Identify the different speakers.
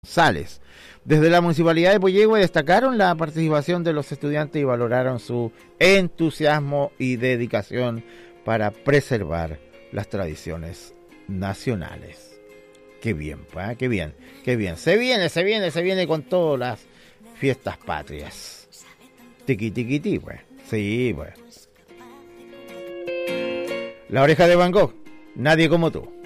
Speaker 1: González. Desde la Municipalidad de Puyehue destacaron la participación de los estudiantes y valoraron su entusiasmo y dedicación para preservar las tradiciones nacionales. Qué bien, ¿eh? Qué bien, qué bien. Se viene con todas las fiestas patrias. Tiqui, pues. Sí, pues. La oreja de Van Gogh, nadie como tú.